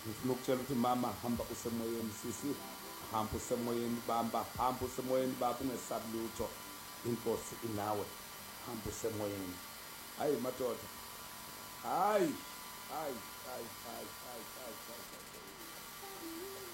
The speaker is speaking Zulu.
ngifuna ukutshela ukuthi mama hamba usemoyeni, sisi hamba usemoyeni, bamba hamba usemoyeni, baba ungesabi lutho, inkosi inawe, hamba usemoyeni. Hayi madoda, hayi hayi hayi hayi hayi hayi hayi hayi.